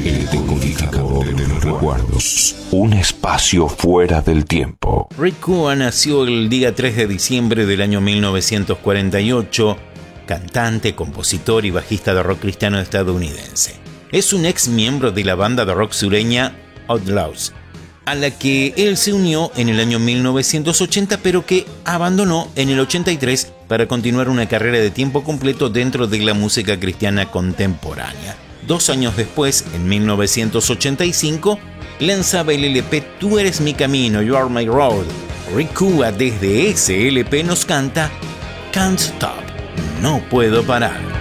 El decodificador de los recuerdos. Un espacio fuera del tiempo. Rick Kua nació el día 3 de diciembre del año 1948, cantante, compositor y bajista de rock cristiano estadounidense. Es un ex miembro de la banda de rock sureña Outlaws, a la que él se unió en el año 1980, pero que abandonó en el 83 para continuar una carrera de tiempo completo dentro de la música cristiana contemporánea. 2 años después, en 1985, lanzaba el LP Tú eres mi camino, You are my road. Rick Kua desde ese LP nos canta Can't Stop, no puedo parar.